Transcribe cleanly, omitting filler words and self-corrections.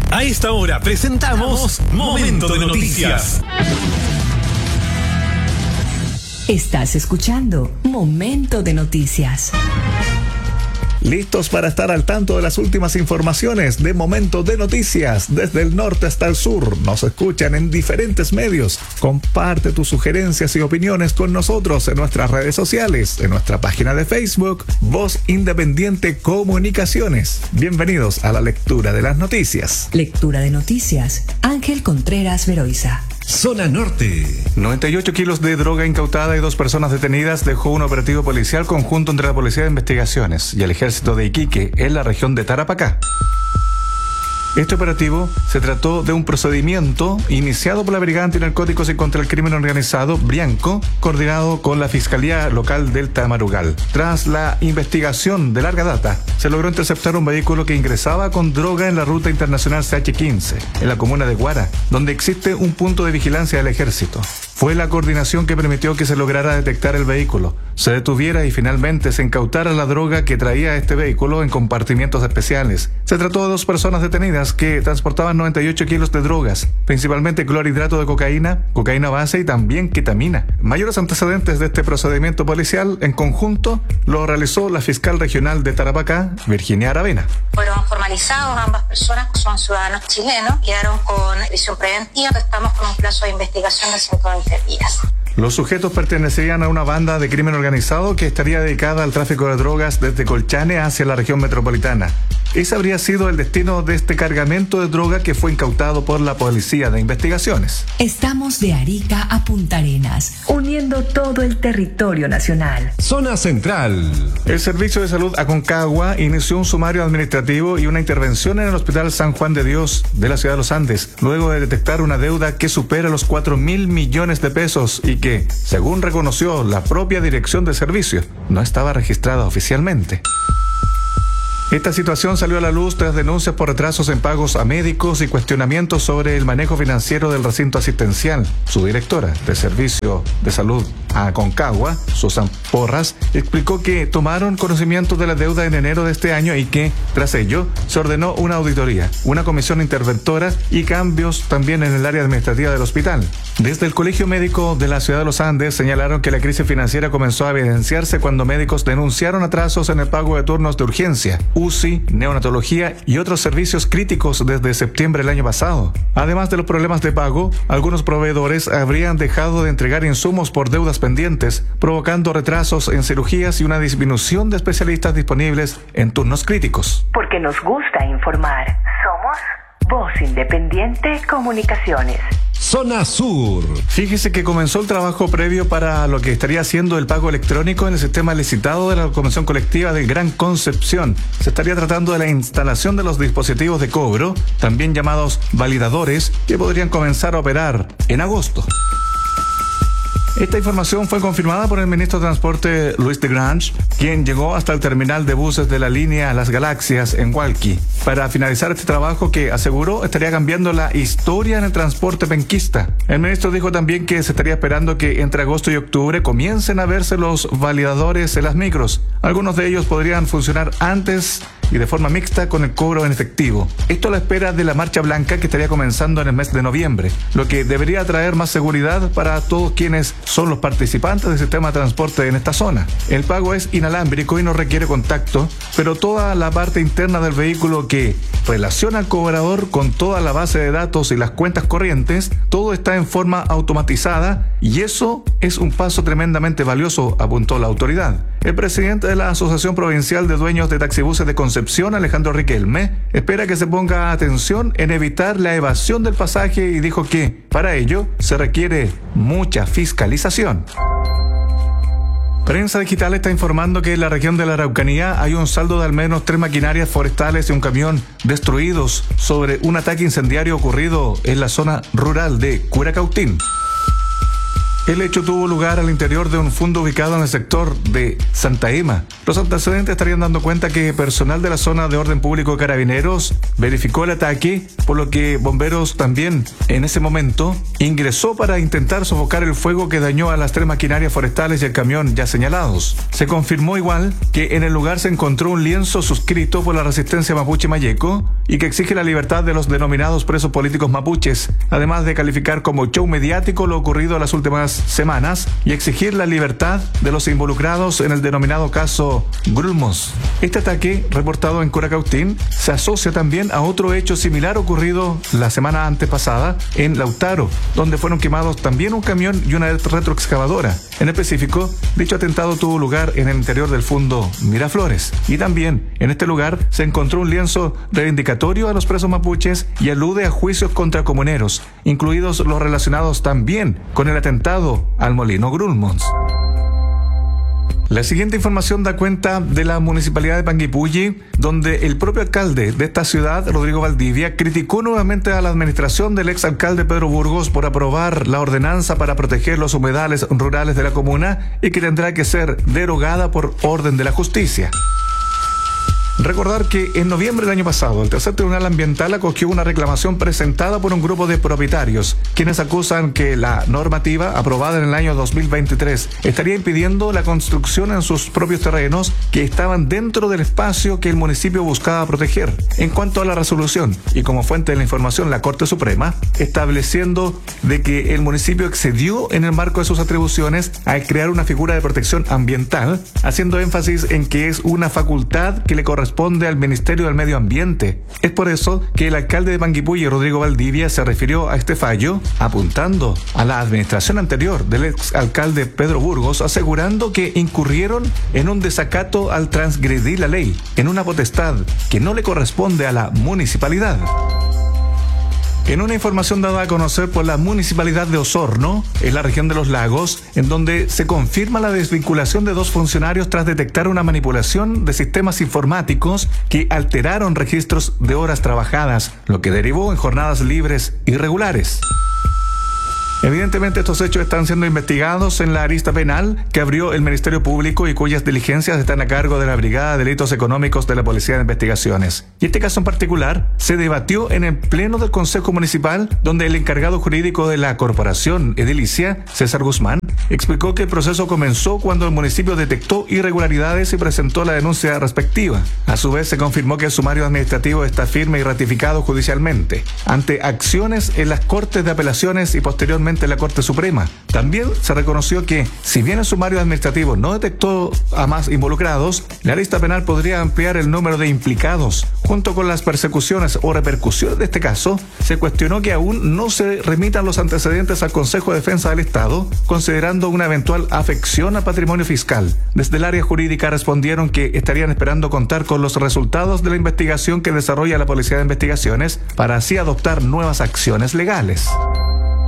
A esta hora presentamos Momento de Noticias. Estás escuchando Momento de Noticias. Listos para estar al tanto de las últimas informaciones de Momento de Noticias desde el norte hasta el sur. Nos escuchan en diferentes medios. Comparte tus sugerencias y opiniones con nosotros en nuestras redes sociales, en nuestra página de Facebook, Voz Independiente Comunicaciones. Bienvenidos a la lectura de las noticias. Lectura de noticias. Ángel Contreras Veroiza. Zona Norte. 98 kilos de droga incautada y 2 personas detenidas dejó un operativo policial conjunto entre la Policía de Investigaciones y el Ejército de Iquique en la región de Tarapacá. Este operativo se trató de un procedimiento iniciado por la Brigada Antinarcóticos y contra el Crimen Organizado, Brianco, coordinado con la Fiscalía Local del Tamarugal. Tras la investigación de larga data, se logró interceptar un vehículo que ingresaba con droga en la ruta internacional CH15, en la comuna de Guara, donde existe un punto de vigilancia del Ejército. Fue la coordinación que permitió que se lograra detectar el vehículo, se detuviera y finalmente se incautara la droga que traía este vehículo en compartimientos especiales. Se trató de 2 personas detenidas que transportaban 98 kilos de drogas, principalmente clorhidrato de cocaína, cocaína base y también ketamina. Mayores antecedentes de este procedimiento policial en conjunto lo realizó la fiscal regional de Tarapacá, Virginia Aravena. Fueron formalizados ambas personas, que son ciudadanos chilenos, quedaron con prisión preventiva, estamos con un plazo de investigación de 120 días. Los sujetos pertenecían a una banda de crimen organizado que estaría dedicada al tráfico de drogas desde Colchane hacia la región metropolitana. Ese habría sido el destino de este cargamento de droga que fue incautado por la Policía de Investigaciones. Estamos de Arica a Punta Arenas, uniendo todo el territorio nacional. Zona Central. El Servicio de Salud Aconcagua inició un sumario administrativo y una intervención en el Hospital San Juan de Dios de la ciudad de Los Andes, luego de detectar una deuda que supera los 4.000 millones de pesos y que, según reconoció la propia dirección del servicio, no estaba registrada oficialmente. Esta situación salió a la luz tras denuncias por retrasos en pagos a médicos y cuestionamientos sobre el manejo financiero del recinto asistencial. Su directora de Servicio de Salud Aconcagua, Susan Porras, explicó que tomaron conocimiento de la deuda en enero de este año y que, tras ello, se ordenó una auditoría, una comisión interventora y cambios también en el área administrativa del hospital. Desde el Colegio Médico de la Ciudad de Los Andes señalaron que la crisis financiera comenzó a evidenciarse cuando médicos denunciaron atrasos en el pago de turnos de urgencia, UCI, neonatología y otros servicios críticos desde septiembre del año pasado. Además de los problemas de pago, algunos proveedores habrían dejado de entregar insumos por deudas pendientes, provocando retrasos en cirugías y una disminución de especialistas disponibles en turnos críticos. Porque nos gusta informar. Somos Voz Independiente Comunicaciones. Zona Sur. Fíjese que comenzó el trabajo previo para lo que estaría siendo el pago electrónico en el sistema licitado de la Convención Colectiva de Gran Concepción. Se estaría tratando de la instalación de los dispositivos de cobro, también llamados validadores, que podrían comenzar a operar en agosto. Esta información fue confirmada por el ministro de Transporte Luis de Grange, quien llegó hasta el terminal de buses de la línea Las Galaxias en Hualqui para finalizar este trabajo que aseguró estaría cambiando la historia en el transporte penquista. El ministro dijo también que se estaría esperando que entre agosto y octubre comiencen a verse los validadores en las micros. Algunos de ellos podrían funcionar antes y de forma mixta con el cobro en efectivo. Esto a la espera de la Marcha Blanca que estaría comenzando en el mes de noviembre, lo que debería traer más seguridad para todos quienes son los participantes del sistema de transporte en esta zona. El pago es inalámbrico y no requiere contacto, pero toda la parte interna del vehículo que relaciona al cobrador con toda la base de datos y las cuentas corrientes, todo está en forma automatizada y eso es un paso tremendamente valioso, apuntó la autoridad. El presidente de la Asociación Provincial de Dueños de Taxibuses de Concepción, Alejandro Riquelme, espera que se ponga atención en evitar la evasión del pasaje y dijo que, para ello, se requiere mucha fiscalización. Prensa Digital está informando que en la región de la Araucanía hay un saldo de al menos 3 maquinarias forestales y un camión destruidos sobre un ataque incendiario ocurrido en la zona rural de Curacautín. El hecho tuvo lugar al interior de un fondo ubicado en el sector de Santa Ema. Los antecedentes estarían dando cuenta que personal de la zona de orden público Carabineros verificó el ataque, por lo que bomberos también en ese momento ingresó para intentar sofocar el fuego que dañó a las 3 maquinarias forestales y el camión ya señalados. Se confirmó igual que en el lugar se encontró un lienzo suscrito por la resistencia mapuche Mayeco y que exige la libertad de los denominados presos políticos mapuches, además de calificar como show mediático lo ocurrido en las últimas semanas y exigir la libertad de los involucrados en el denominado caso Grulmos. Este ataque, reportado en Curacautín, se asocia también a otro hecho similar ocurrido la semana antepasada en Lautaro, donde fueron quemados también un camión y una retroexcavadora. En específico, dicho atentado tuvo lugar en el interior del fundo Miraflores. Y también en este lugar se encontró un lienzo reivindicatorio a los presos mapuches y alude a juicios contra comuneros, incluidos los relacionados también con el atentado al molino Grulmos. La siguiente información da cuenta de la municipalidad de Panguipulli, donde el propio alcalde de esta ciudad, Rodrigo Valdivia, criticó nuevamente a la administración del exalcalde Pedro Burgos por aprobar la ordenanza para proteger los humedales rurales de la comuna y que tendrá que ser derogada por orden de la justicia. Recordar que en noviembre del año pasado, el Tercer Tribunal Ambiental acogió una reclamación presentada por un grupo de propietarios, quienes acusan que la normativa aprobada en el año 2023 estaría impidiendo la construcción en sus propios terrenos que estaban dentro del espacio que el municipio buscaba proteger. En cuanto a la resolución, y como fuente de la información la Corte Suprema, estableciendo de que el municipio excedió en el marco de sus atribuciones al crear una figura de protección ambiental, haciendo énfasis en que es una facultad que le corresponde al Ministerio del Medio Ambiente. Es por eso que el alcalde de Panguipulli, Rodrigo Valdivia, se refirió a este fallo apuntando a la administración anterior del exalcalde Pedro Burgos, asegurando que incurrieron en un desacato al transgredir la ley, en una potestad que no le corresponde a la municipalidad. En una información dada a conocer por la Municipalidad de Osorno, en la región de Los Lagos, en donde se confirma la desvinculación de 2 funcionarios tras detectar una manipulación de sistemas informáticos que alteraron registros de horas trabajadas, lo que derivó en jornadas libres irregulares. Evidentemente estos hechos están siendo investigados en la arista penal que abrió el Ministerio Público y cuyas diligencias están a cargo de la Brigada de Delitos Económicos de la Policía de Investigaciones. Y este caso en particular se debatió en el Pleno del Consejo Municipal, donde el encargado jurídico de la Corporación Edilicia, César Guzmán, explicó que el proceso comenzó cuando el municipio detectó irregularidades y presentó la denuncia respectiva. A su vez se confirmó que el sumario administrativo está firme y ratificado judicialmente, ante acciones en las Cortes de Apelaciones y posteriormente en la Corte Suprema. También se reconoció que, si bien el sumario administrativo no detectó a más involucrados, la lista penal podría ampliar el número de implicados. Junto con las persecuciones o repercusiones de este caso, se cuestionó que aún no se remitan los antecedentes al Consejo de Defensa del Estado, considerando una eventual afección al patrimonio fiscal. Desde el área jurídica respondieron que estarían esperando contar con los resultados de la investigación que desarrolla la Policía de Investigaciones para así adoptar nuevas acciones legales.